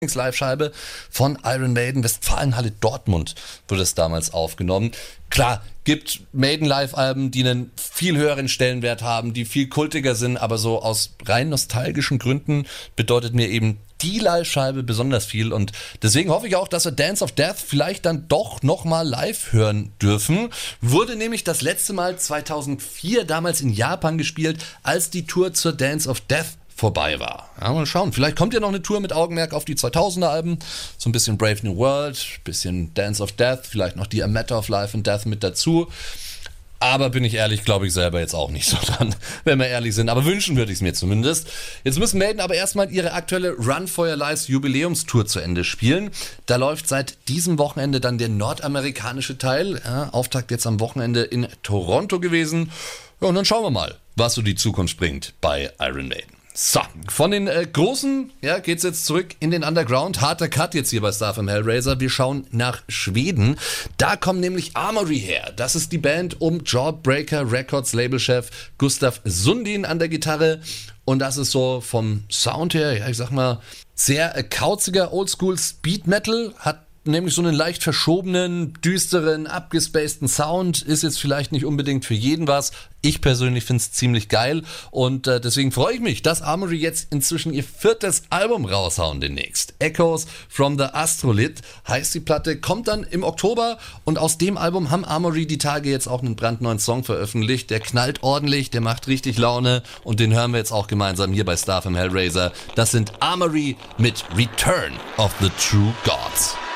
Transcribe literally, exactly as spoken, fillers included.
Live-Scheibe von Iron Maiden, Westfalenhalle Dortmund wurde es damals aufgenommen. Klar, gibt Maiden-Live-Alben, die einen viel höheren Stellenwert haben, die viel kultiger sind, aber so aus rein nostalgischen Gründen bedeutet mir eben die Live-Scheibe besonders viel und deswegen hoffe ich auch, dass wir Dance of Death vielleicht dann doch nochmal live hören dürfen. Wurde nämlich das letzte Mal zweitausendvier damals in Japan gespielt, als die Tour zur Dance of Death vorbei war. Ja, mal schauen. Vielleicht kommt ja noch eine Tour mit Augenmerk auf die zweitausender-Alben. So ein bisschen Brave New World, bisschen Dance of Death, vielleicht noch die A Matter of Life and Death mit dazu. Aber bin ich ehrlich, glaube ich selber jetzt auch nicht so dran, wenn wir ehrlich sind. Aber wünschen würde ich es mir zumindest. Jetzt müssen Maiden aber erstmal ihre aktuelle Run for Your Lives Jubiläumstour zu Ende spielen. Da läuft seit diesem Wochenende dann der nordamerikanische Teil. Ja, Auftakt jetzt am Wochenende in Toronto gewesen. Ja, und dann schauen wir mal, was so die Zukunft bringt bei Iron Maiden. So, von den äh, Großen ja, geht's jetzt zurück in den Underground. Harter Cut jetzt hier bei Star from Hellraiser. Wir schauen nach Schweden. Da kommen nämlich Armory her. Das ist die Band um Jawbreaker Records Labelchef Gustav Sundin an der Gitarre. Und das ist so vom Sound her, ja, ich sag mal, sehr äh, kauziger Oldschool Speed Metal. Hat nämlich so einen leicht verschobenen, düsteren, abgespaceden Sound. Ist jetzt vielleicht nicht unbedingt für jeden was. Ich persönlich finde es ziemlich geil und äh, deswegen freue ich mich, dass Armory jetzt inzwischen ihr viertes Album raushauen demnächst. Echoes from the Astrolith heißt die Platte, kommt dann im Oktober und aus dem Album haben Armory die Tage jetzt auch einen brandneuen Song veröffentlicht. Der knallt ordentlich, der macht richtig Laune und den hören wir jetzt auch gemeinsam hier bei Star from Hellraiser. Das sind Armory mit Return of the True Gods.